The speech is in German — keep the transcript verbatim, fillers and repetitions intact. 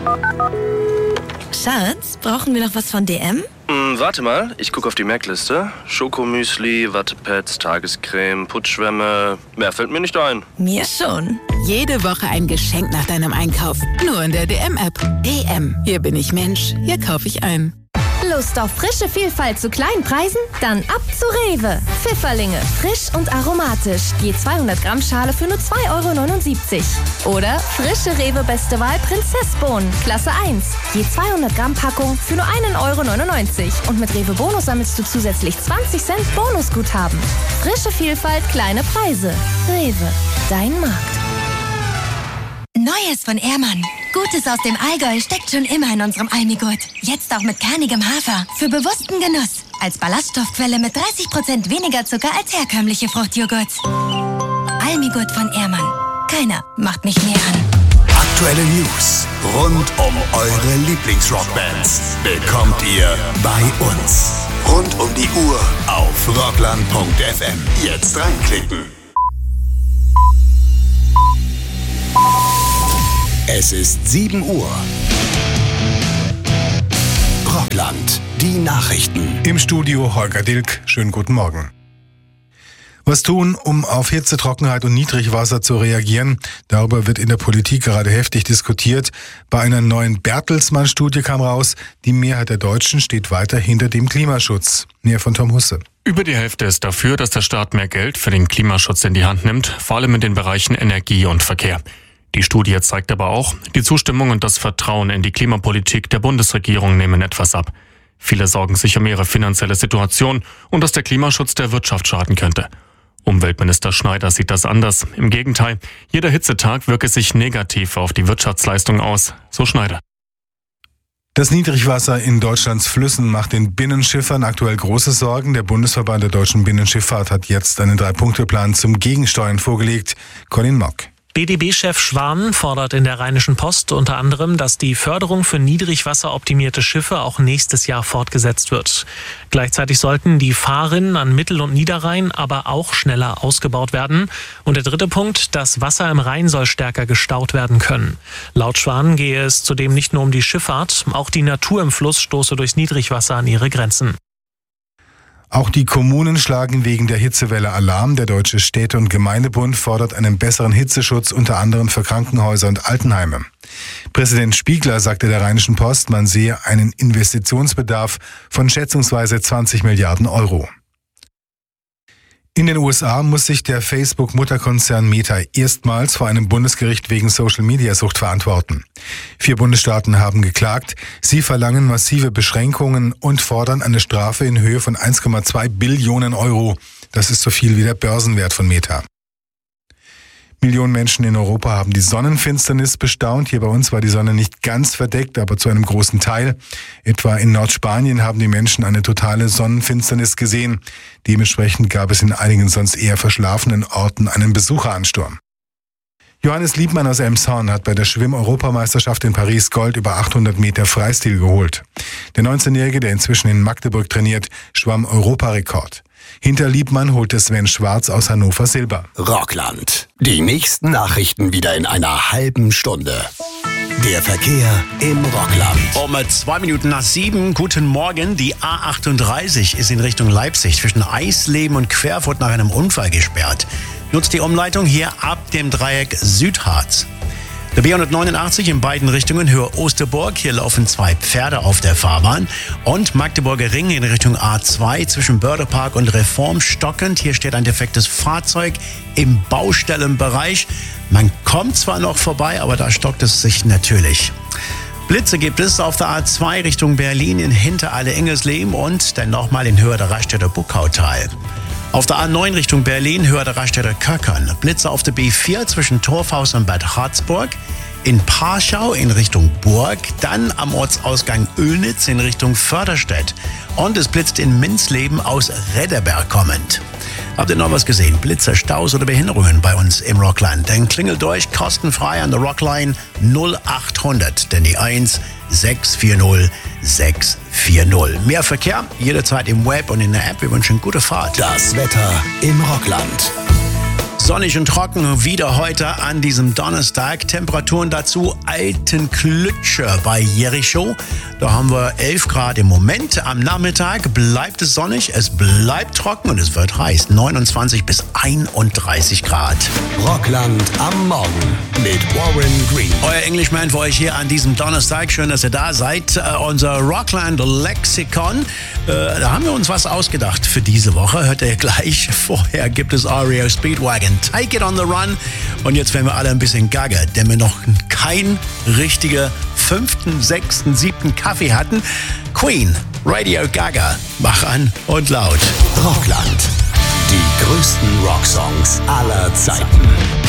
Schatz, brauchen wir noch was von D M? Hm, warte mal, ich gucke auf die Merkliste. Schokomüsli, Wattepads, Tagescreme, Putzschwämme. Mehr fällt mir nicht ein. Mir schon. Jede Woche ein Geschenk nach deinem Einkauf. Nur in der D M-App. D M. Hier bin ich Mensch. Hier kaufe ich ein. Lust auf frische Vielfalt zu kleinen Preisen? Dann ab zu Rewe. Pfifferlinge, frisch und aromatisch. Je zweihundert Gramm Schale für nur zwei Euro neunundsiebzig. Oder frische Rewe Beste Wahl Prinzessbohnen, Klasse eins. Je zweihundert Gramm Packung für nur einen Euro neunundneunzig. Und mit Rewe Bonus sammelst du zusätzlich zwanzig Cent Bonusguthaben. Frische Vielfalt, kleine Preise. Rewe, dein Markt. Neues von Ehrmann. Gutes aus dem Allgäu steckt schon immer in unserem Almigurt. Jetzt auch mit kernigem Hafer. Für bewussten Genuss. Als Ballaststoffquelle mit dreißig Prozent weniger Zucker als herkömmliche Fruchtjoghurts. Almigurt von Ehrmann. Keiner macht mich mehr an. Aktuelle News rund um eure Lieblingsrockbands bekommt ihr bei uns. Rund um die Uhr auf rockland punkt f m. Jetzt reinklicken. Es ist sieben Uhr. Rockland, die Nachrichten. Im Studio Holger Dilk. Schönen guten Morgen. Was tun, um auf Hitze, Trockenheit und Niedrigwasser zu reagieren? Darüber wird in der Politik gerade heftig diskutiert. Bei einer neuen Bertelsmann-Studie kam raus, die Mehrheit der Deutschen steht weiter hinter dem Klimaschutz. Näher von Tom Husse. Über die Hälfte ist dafür, dass der Staat mehr Geld für den Klimaschutz in die Hand nimmt, vor allem in den Bereichen Energie und Verkehr. Die Studie zeigt aber auch, die Zustimmung und das Vertrauen in die Klimapolitik der Bundesregierung nehmen etwas ab. Viele sorgen sich um ihre finanzielle Situation und dass der Klimaschutz der Wirtschaft schaden könnte. Umweltminister Schneider sieht das anders. Im Gegenteil, jeder Hitzetag wirke sich negativ auf die Wirtschaftsleistung aus, so Schneider. Das Niedrigwasser in Deutschlands Flüssen macht den Binnenschiffern aktuell große Sorgen. Der Bundesverband der deutschen Binnenschifffahrt hat jetzt einen Drei-Punkte-Plan zum Gegensteuern vorgelegt. Colin Mock. B D B-Chef Schwan fordert in der Rheinischen Post unter anderem, dass die Förderung für niedrigwasseroptimierte Schiffe auch nächstes Jahr fortgesetzt wird. Gleichzeitig sollten die Fahrrinnen an Mittel- und Niederrhein aber auch schneller ausgebaut werden. Und der dritte Punkt, das Wasser im Rhein soll stärker gestaut werden können. Laut Schwan gehe es zudem nicht nur um die Schifffahrt, auch die Natur im Fluss stoße durchs Niedrigwasser an ihre Grenzen. Auch die Kommunen schlagen wegen der Hitzewelle Alarm. Der Deutsche Städte- und Gemeindebund fordert einen besseren Hitzeschutz, unter anderem für Krankenhäuser und Altenheime. Präsident Spiegler sagte der Rheinischen Post, man sehe einen Investitionsbedarf von schätzungsweise zwanzig Milliarden Euro. In den U S A muss sich der Facebook-Mutterkonzern Meta erstmals vor einem Bundesgericht wegen Social-Media-Sucht verantworten. Vier Bundesstaaten haben geklagt. Sie verlangen massive Beschränkungen und fordern eine Strafe in Höhe von eins Komma zwei Billionen Euro. Das ist so viel wie der Börsenwert von Meta. Millionen Menschen in Europa haben die Sonnenfinsternis bestaunt. Hier bei uns war die Sonne nicht ganz verdeckt, aber zu einem großen Teil. Etwa in Nordspanien haben die Menschen eine totale Sonnenfinsternis gesehen. Dementsprechend gab es in einigen sonst eher verschlafenen Orten einen Besucheransturm. Johannes Liebmann aus Elmshorn hat bei der Schwimm-Europameisterschaft in Paris Gold über achthundert Meter Freistil geholt. Der neunzehnjährige, der inzwischen in Magdeburg trainiert, schwamm Europarekord. Hinter Liebmann holte Sven Schwarz aus Hannover Silber. Rockland. Die nächsten Nachrichten wieder in einer halben Stunde. Der Verkehr im Rockland. Um zwei Minuten nach sieben, guten Morgen. Die A achtunddreißig ist in Richtung Leipzig zwischen Eisleben und Querfurt nach einem Unfall gesperrt. Nutzt die Umleitung hier ab dem Dreieck Südharz. Der B hundertneunundachtzig in beiden Richtungen Höhe Osterburg. Hier laufen zwei Pferde auf der Fahrbahn. Und Magdeburger Ring in Richtung A zwei zwischen Bördepark und Reform stockend. Hier steht ein defektes Fahrzeug im Baustellenbereich. Man kommt zwar noch vorbei, aber da stockt es sich natürlich. Blitze gibt es auf der A zwei Richtung Berlin in Hinterhalle-Ingersleben und dann nochmal in Höhe der Raststätte Buckautal. Auf der A neun Richtung Berlin, Höhe der Raststätte Köckern. Blitze auf der B vier zwischen Torfhaus und Bad Harzburg. In Parschau in Richtung Burg. Dann am Ortsausgang Oelnitz in Richtung Förderstedt. Und es blitzt in Minzleben aus Redderberg kommend. Habt ihr noch was gesehen? Blitze, Staus oder Behinderungen bei uns im Rockland? Dann klingelt durch kostenfrei an der Rockline null achthundert. Denn die eins sechs vier null sechs vier null. Mehr Verkehr jederzeit im Web und in der App. Wir wünschen gute Fahrt. Das Wetter im Rockland. sonnig und trocken wieder heute an diesem Donnerstag. Temperaturen dazu Altenklütsche bei Jericho. Da haben wir elf Grad im Moment. Am Nachmittag bleibt es sonnig, es bleibt trocken und es wird heiß. neunundzwanzig bis einunddreißig Grad. Rockland am Morgen mit Warren Green. Euer Englishman für euch hier an diesem Donnerstag. Schön, dass ihr da seid. Uh, unser Rockland Lexikon. Uh, da haben wir uns was ausgedacht für diese Woche. Hört ihr gleich. Vorher gibt es R E O Speedwagon. Take it on the run. Und jetzt werden wir alle ein bisschen gaga, denn wir noch kein richtiger fünften, sechsten, siebten Kaffee hatten. Queen, Radio Gaga. Mach an und laut. Rockland. Die größten Rocksongs aller Zeiten.